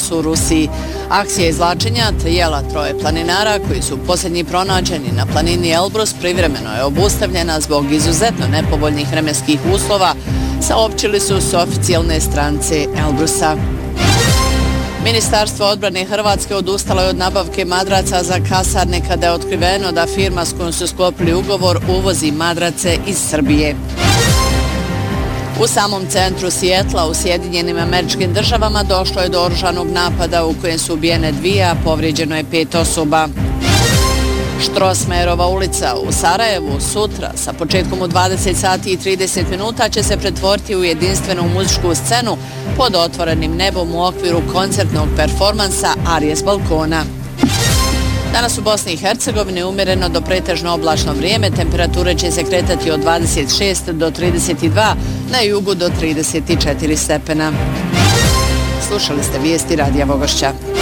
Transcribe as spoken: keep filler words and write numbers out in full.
u Rusiji. Akcija izvlačenja tijela troje planinara koji su posljednji pronađeni na planini Elbrus privremeno je obustavljena zbog izuzetno nepovoljnih vremenskih uslova, saopćili su s oficijalne strance Elbrusa. Ministarstvo odbrane Hrvatske odustalo je od nabavke madraca za kasarne kada je otkriveno da firma s kojom su sklopili ugovor uvozi madrace iz Srbije. U samom centru Sijetla u Sjedinjenim Američkim Državama došlo je do oružanog napada u kojem su ubijene dvije, a povrijeđeno je pet osoba. Štrosmajerova ulica u Sarajevu sutra sa početkom u dvadeset sati i trideset minuta će se pretvoriti u jedinstvenu muzičku scenu pod otvorenim nebom u okviru koncertnog performansa Arije s balkona. Danas u Bosni i Hercegovini umjereno do pretežno oblačno vrijeme, temperature će se kretati od dvadeset šest do trideset dva, na jugu do trideset četiri stepena. Slušali ste vijesti Radija Vogošća.